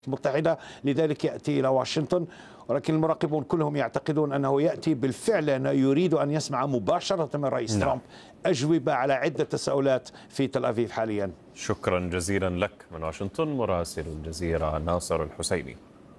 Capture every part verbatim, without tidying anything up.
المتحدة، لذلك يأتي إلى واشنطن. ولكن المراقبون كلهم يعتقدون أنه يأتي بالفعل، لأنه يريد أن يسمع مباشرة من رئيس نعم. ترامب أجوبة على عدة تساؤلات في تل أبيب حاليا. شكرا جزيلا لك من واشنطن مراسل الجزيرة ناصر الحسيني.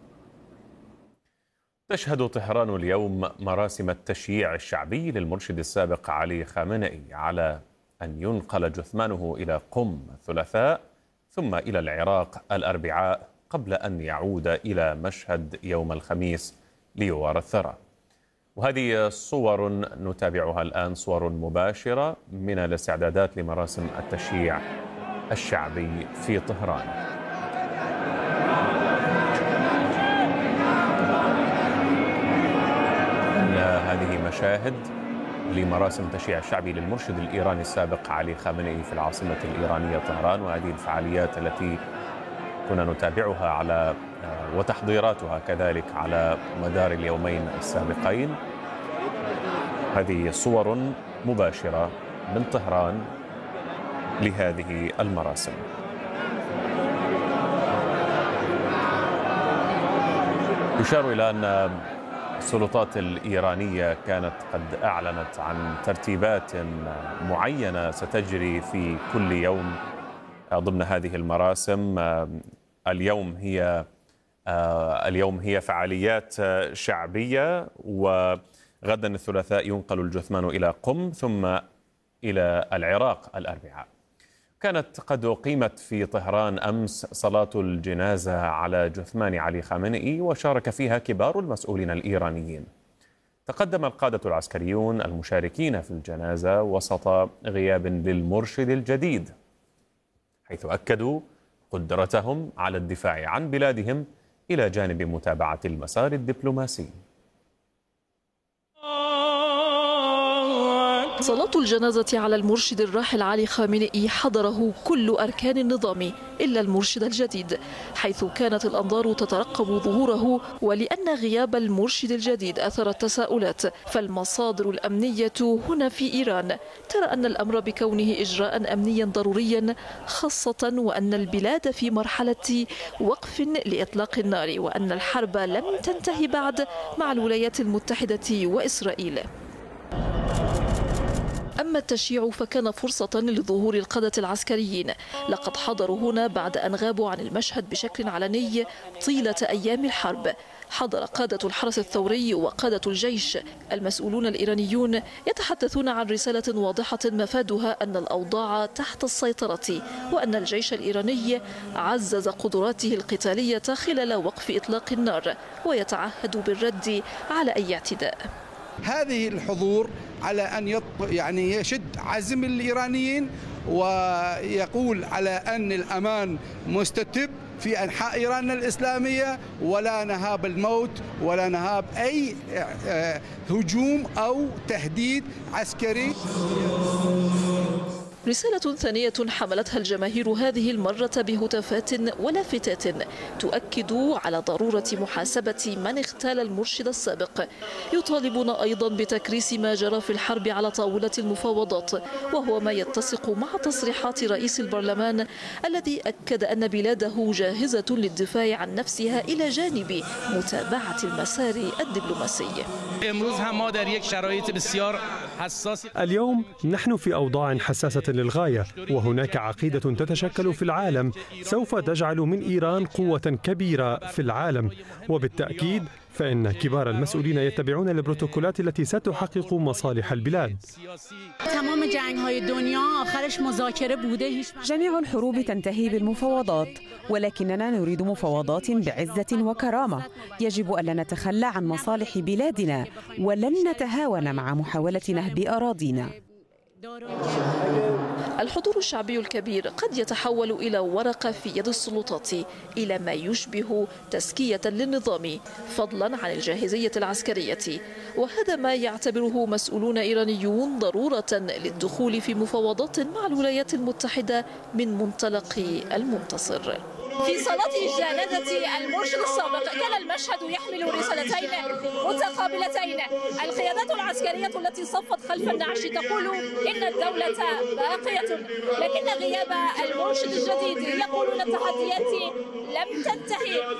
تشهد طهران اليوم مراسم التشييع الشعبي للمرشد السابق علي خامنئي على أن ينقل جثمانه إلى قم الثلاثاء ثم إلى العراق الأربعاء، قبل أن يعود إلى مشهد يوم الخميس ليوارى الثرى. وهذه صور نتابعها الآن، صور مباشرة من الاستعدادات لمراسم التشييع الشعبي في طهران. إن هذه مشاهد لمراسم التشييع الشعبي للمرشد الإيراني السابق علي خامنئي في العاصمة الإيرانية طهران، وهذه الفعاليات التي كنا نتابعها على وتحضيراتها كذلك على مدار اليومين السابقين. هذه صور مباشرة من طهران لهذه المراسم. يشار إلى أن السلطات الإيرانية كانت قد أعلنت عن ترتيبات معينة ستجري في كل يوم ضمن هذه المراسم. اليوم هي اليوم هي فعاليات شعبية، وغدا الثلاثاء ينقل الجثمان إلى قم ثم إلى العراق الأربعاء. كانت قد أقيمت في طهران أمس صلاة الجنازة على جثمان علي خامنئي، وشارك فيها كبار المسؤولين الإيرانيين. تقدم القادة العسكريون المشاركين في الجنازة وسط غياب للمرشد الجديد، حيث أكدوا قدرتهم على الدفاع عن بلادهم إلى جانب متابعة المسار الدبلوماسي. صلاة الجنازة على المرشد الراحل علي خامنئي حضره كل أركان النظام إلا المرشد الجديد، حيث كانت الأنظار تترقب ظهوره. ولأن غياب المرشد الجديد أثر التساؤلات، فالمصادر الأمنية هنا في إيران ترى أن الأمر بكونه إجراء أمنيا ضروريا، خاصة وأن البلاد في مرحلة وقف لإطلاق النار، وأن الحرب لم تنتهي بعد مع الولايات المتحدة وإسرائيل. أما التشييع فكان فرصة لظهور القادة العسكريين، لقد حضروا هنا بعد أن غابوا عن المشهد بشكل علني طيلة أيام الحرب. حضر قادة الحرس الثوري وقادة الجيش. المسؤولون الإيرانيون يتحدثون عن رسالة واضحة مفادها أن الأوضاع تحت السيطرة، وأن الجيش الإيراني عزز قدراته القتالية خلال وقف إطلاق النار، ويتعهد بالرد على أي اعتداء. هذه الحضور على أن يعني يشد عزم الإيرانيين، ويقول على أن الأمان مستتب في أنحاء إيران الإسلامية، ولا نهاب الموت ولا نهاب أي هجوم أو تهديد عسكري. رسالة ثانية حملتها الجماهير هذه المرة بهتافات ولافتات تؤكد على ضرورة محاسبة من اغتال المرشد السابق. يطالبون أيضا بتكريس ما جرى في الحرب على طاولة المفاوضات، وهو ما يتسق مع تصريحات رئيس البرلمان الذي أكد أن بلاده جاهزة للدفاع عن نفسها إلى جانب متابعة المسار الدبلوماسي. اليوم نحن في أوضاع حساسة للغاية، وهناك عقيدة تتشكل في العالم سوف تجعل من إيران قوة كبيرة في العالم، وبالتأكيد فإن كبار المسؤولين يتبعون البروتوكولات التي ستحقق مصالح البلاد. جميع الحروب تنتهي بالمفاوضات، ولكننا نريد مفاوضات بعزة وكرامة. يجب ألا نتخلى عن مصالح بلادنا، ولن نتهاون مع محاولة نهب أراضينا. الحضور الشعبي الكبير قد يتحول إلى ورقة في يد السلطات، إلى ما يشبه تزكية للنظام فضلا عن الجاهزية العسكرية، وهذا ما يعتبره مسؤولون إيرانيون ضرورة للدخول في مفاوضات مع الولايات المتحدة من منطلق المنتصر. في صلاة جنازة المرشد السابق كان المشهد يحمل رسالتين متقابلتين. القيادات العسكرية التي صفت خلف النعش تقول إن الدولة باقية، لكن غياب المرشد الجديد يقولون التحديات لم تنتهي.